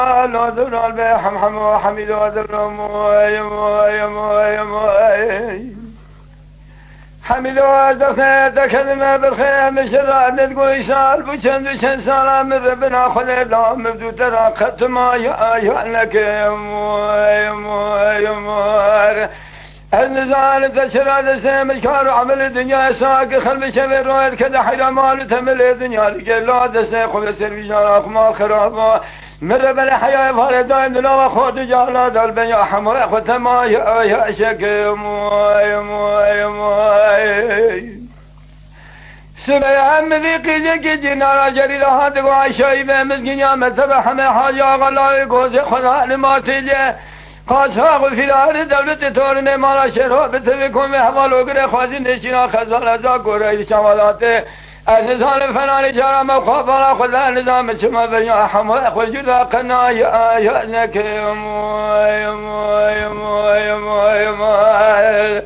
لا ذبنا البيحم حمو حميد وذبنا موي موي موي موي حميد وذبنا كلمة بالخير مشرع نتقول سال بوشن سال من ربنا خلي لا مبدو ترى خدت ما يا لك موي موي موي النزال تشراد سام كار عمل الدنيا ساق خلف شبر رويد كذا حيل مال تمل الدنيا لا دسه خل سر بجار ما خراب مر بلا حياه فار دائم لا خود جالا دل بيا حمر اخوت ما يا شك موي موي موي سبع مذيقي زكي جنا جريد هاد عايشه بمسكين يا متبع حما حاجه غلا جوز خدا ما تجي قاچاق في الارض دولت تورن مالا شهر بتوکم حوالو گره خواجی نشینا خزان ازا گره شمالات نظام فنان جرم خوفا خدا نظام شما بیا حمو خجود قنا یا نک موي موي موي موي موي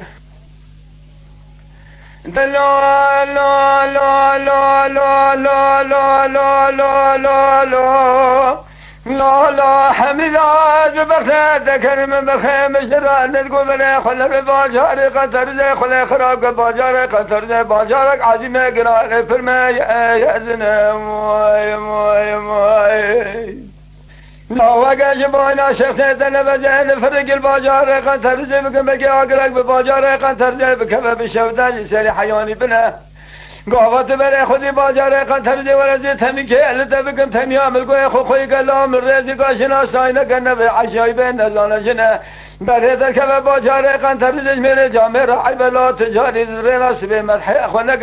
لا لا لا لا لا لا لا لا لا لا لا لا حميدات ببختك كريم بالخيم مشرع نتقول بلا خلا بباجار قطر زي خلا خراب بباجار قطر زي باجارك عظيم قرار فرما يا زنا موي موي موي لا وقع جبانا شخصيتنا بزين فرق الباجار قطر زي بكم بكي اقرق بباجار قطر زي بكم بشودان سري حياني بنا قوات برای خودی بازار قطر دی ورزی تمی که البته بگم تمی عمل کوی خوی کلام رزی کاشنا ساینه کنه به عجایب نزانه جنه برای در که بازار قطر دی میره جامعه رای بلا تجاری رناس به مدح خونه